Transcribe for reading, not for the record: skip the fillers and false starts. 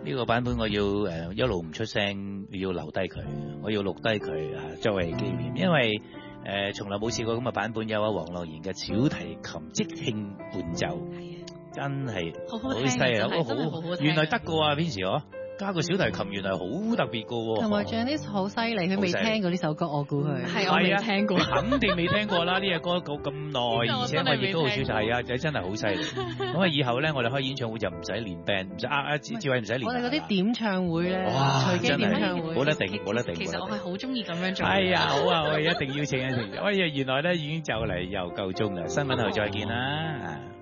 呢個版本我要一路唔出聲，要留低佢，我要錄低佢啊，作為紀念，因為從來冇試過咁嘅版本，有啊黃樂賢嘅小提琴即興伴奏，真係好犀利，好原來得嘅喎，邊時嗬？加個小提琴原來好特別嘅喎， 同埋仲有啲好犀利，佢未聽過呢首歌，我估佢係我未聽過， 肯定未聽過啦！呢隻歌咁耐，而且我亦都好少睇啊，真係好犀利。咁啊，以後咧我哋開演唱會就唔使練 band， 唔使志偉唔使練。 我哋嗰啲點唱會咧，隨機點唱會， 冇得定，冇得定。 其實我係好中意咁樣做。 係啊，好啊，我哋一定要請一請。哎呀，原來咧已經就嚟又夠鐘啦，新聞後再見啦。